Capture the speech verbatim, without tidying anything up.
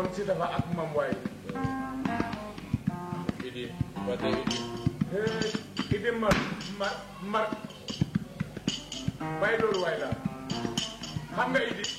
maam si dafa ak maam waay Idi ba tey Idi Idi mar mar mar bàyyi loolu waay daal xam nga Idi